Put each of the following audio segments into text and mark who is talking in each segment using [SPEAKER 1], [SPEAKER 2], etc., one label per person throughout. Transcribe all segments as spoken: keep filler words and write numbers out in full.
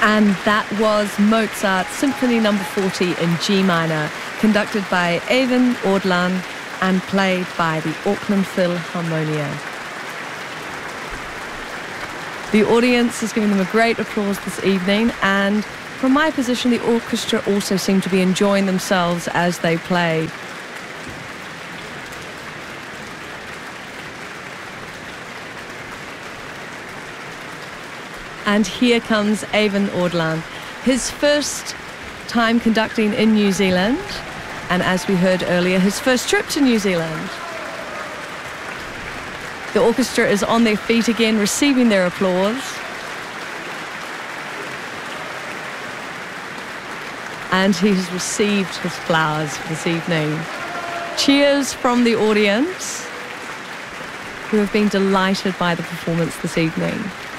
[SPEAKER 1] And that was Mozart Symphony Number forty in G minor, conducted by Eyvind Odland and played by the Auckland Philharmonia. The audience is giving them a great applause this evening, and from my position, the orchestra also seem to be enjoying themselves as they play. And here comes Eyvind Odland, his first time conducting in New Zealand, and as we heard earlier, his first trip to New Zealand. The orchestra is on their feet again, receiving their applause. And he has received his flowers this evening. Cheers from the audience, who have been delighted by the performance this evening.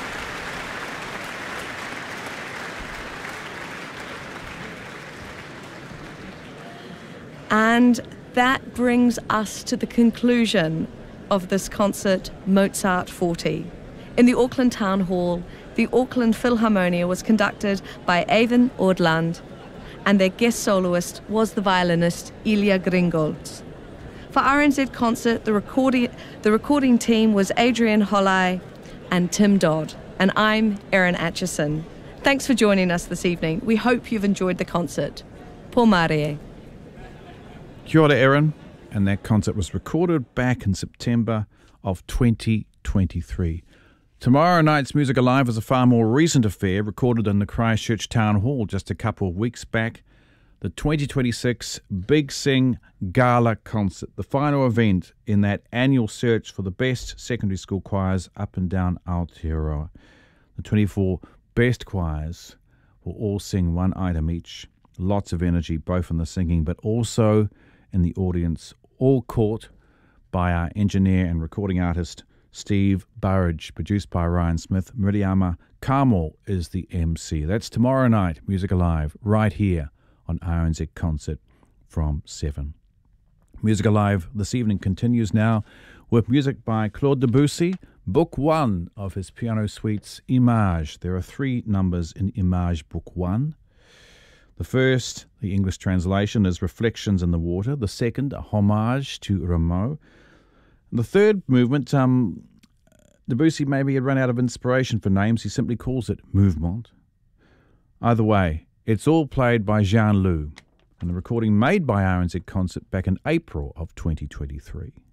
[SPEAKER 1] And that brings us to the conclusion of this concert, Mozart forty. In the Auckland Town Hall, the Auckland Philharmonia was conducted by Eyvind Odland, and their guest soloist was the violinist Ilya Gringolds. For R N Z Concert, the recording, the recording team was Adrian Holley and Tim Dodd, and I'm Erin Atchison. Thanks for joining us this evening. We hope you've enjoyed the concert. Paul Marie.
[SPEAKER 2] Kia ora, Erin. And that concert was recorded back in September of twenty twenty-three. Tomorrow night's Music Alive is a far more recent affair, recorded in the Christchurch Town Hall just a couple of weeks back. The twenty twenty-six Big Sing Gala Concert, the final event in that annual search for the best secondary school choirs up and down Aotearoa. The twenty-four best choirs will all sing one item each. Lots of energy, both in the singing, but also in the audience, all caught by our engineer and recording artist, Steve Burridge, produced by Ryan Smith. Miriama Carmel is the M C. That's tomorrow night, Music Alive, right here on R N Z Concert from seven. Music Alive this evening continues now with music by Claude Debussy, Book One of his piano suites, Image. There are three numbers in Image Book One. The first, the English translation, is Reflections in the Water. The second, a homage to Rameau. The third movement, um, Debussy maybe had run out of inspiration for names. He simply calls it Mouvement. Either way, it's all played by Jean Lou, and the recording made by R N Z Concert back in April of twenty twenty-three.